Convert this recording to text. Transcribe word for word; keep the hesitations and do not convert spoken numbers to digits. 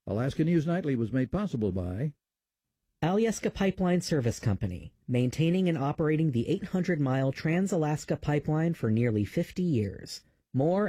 Alaska News Nightly was made possible by Alyeska Pipeline Service Company, maintaining and operating the eight hundred mile Trans-Alaska Pipeline for nearly fifty years. More